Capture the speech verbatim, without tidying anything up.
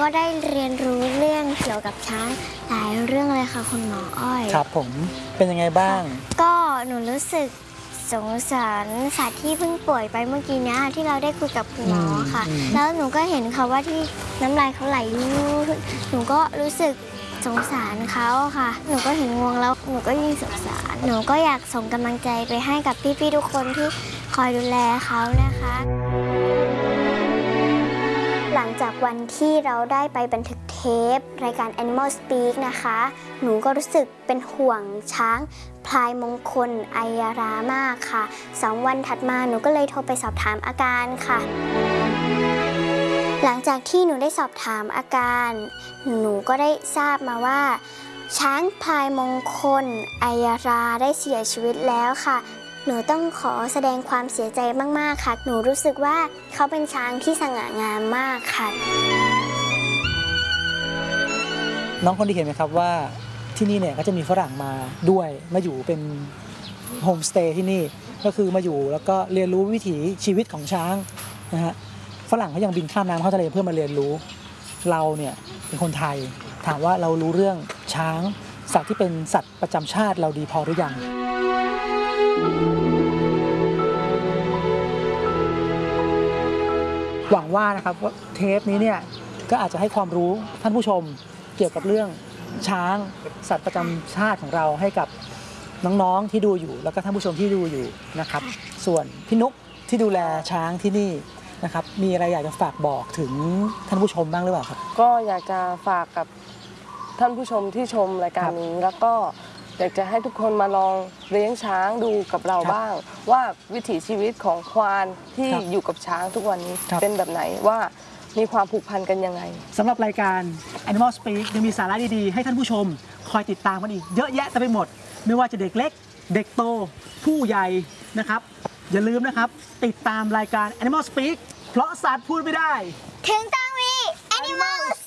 ก็ได้เรียนรู้เรื่องเกี่ยวกับช้างหลายเรื่องเลยค่ะคุณหมออ้อยครับผมเป็นยังไงบ้างก็หนูรู้สึกสงสารสัตว์ที่เพิ่งป่วยไปเมื่อกี้นี้ที่เราได้คุยกับคุณหมอค่ะแล้วหนูก็เห็นเขาว่าที่น้ำลายเขาไหลหนูก็รู้สึกสงสารเขาค่ะหนูก็เห็นงวงแล้วหนูก็ยิ่งสงสารหนูก็อยากส่งกำลังใจไปให้กับพี่ๆทุกคนที่คอยดูแลเขานะคะหลังจากวันที่เราได้ไปบันทึกเทปรายการ Animal Speak นะคะหนูก็รู้สึกเป็นห่วงช้างพลายมงคลไอยารามากค่ะสองวันถัดมาหนูก็เลยโทรไปสอบถามอาการค่ะหลังจากที่หนูได้สอบถามอาการหนูก็ได้ทราบมาว่าช้างพลายมงคลไอยาราได้เสียชีวิตแล้วค่ะหนูต้องขอแสดงความเสียใจมากๆค่ะหนูรู้สึกว่าเขาเป็นช้างที่สง่างามมากค่ะน้องคนที่เห็นไหมครับว่าที่นี่เนี่ยก็จะมีฝรั่งมาด้วยมาอยู่เป็นโฮมสเตย์ที่นี่ก็คือมาอยู่แล้วก็เรียนรู้วิถีชีวิตของช้างนะฮะฝรั่งเขายังบินข้ามน้ำเข้าทะเลเพื่อมาเรียนรู้เราเนี่ยเป็นคนไทยถามว่าเรารู้เรื่องช้างสัตว์ที่เป็นสัตว์ประจำชาติเราดีพอหรือยังหวังว่านะครับว่าเทปนี้เนี่ยก็อาจจะให้ความรู้ท่านผู้ชมเกี่ยวกับเรื่องช้างสัตว์ประจำชาติของเราให้กับน้องๆที่ดูอยู่แล้วก็ท่านผู้ชมที่ดูอยู่นะครับส่วนพี่นุ๊กที่ดูแลช้างที่นี่นะครับมีอะไรอยากจะฝากบอกถึงท่านผู้ชมบ้างหรือเปล่าครับก็อยากจะฝากกับท่านผู้ชมที่ชมรายการนี้แล้วก็อยากจะให้ทุกคนมาลองเลี้ยงช้างดูกับเราบ้างว่าวิถีชีวิตของควานที่อยู่กับช้างทุกวันนี้เป็นแบบไหนว่ามีความผูกพันกันยังไงสำหรับรายการ Animal Speak ยังมีสาระดีๆให้ท่านผู้ชมคอยติดตามกันอีกเยอะแยะเต็มไปหมดไม่ว่าจะเด็กเล็กเด็กโตผู้ใหญ่นะครับอย่าลืมนะครับติดตามรายการ Animal Speak เพราะสัตว์พูดไม่ได้ถึงต้องมี Animal